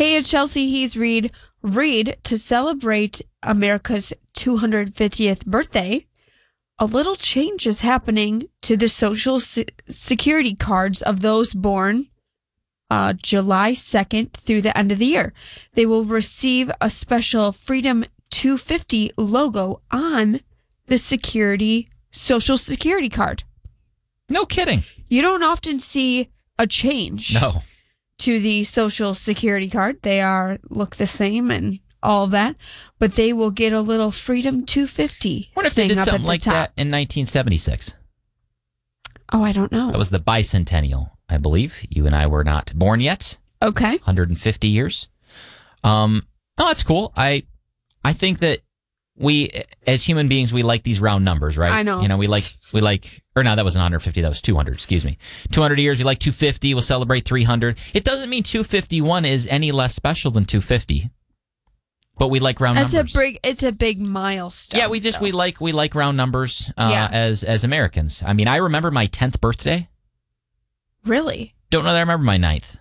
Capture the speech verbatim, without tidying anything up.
Hey, it's Chelsea He's Reed. Reed, to celebrate America's two hundred fiftieth birthday, a little change is happening to the Social Se- Security cards of those born uh, July second through the end of the year. They will receive a special Freedom two fifty logo on the security Social Security card. No kidding. You don't often see a change. No. To the Social Security card. They are look the same and all of that, but they will get a little Freedom two fifty. I wonder if they did thing up something at the like top. that in nineteen seventy-six. Oh, I don't know. That was the bicentennial, I believe. You and I were not born yet. Okay. one hundred fifty years. Um, oh, that's cool. I I think that we, as human beings, we like these round numbers, right? I know. You know, we like, we like, or no, that wasn't one hundred fifty. That was two hundred, excuse me. two hundred years, we like two fifty. We'll celebrate three hundred. It doesn't mean two fifty-one is any less special than two fifty. But we like round It's numbers. a big, it's a big milestone. Yeah, we just, though. we like, we like round numbers uh, Yeah. as, as Americans. I mean, I remember my tenth birthday. Really? Don't know that I remember my ninth.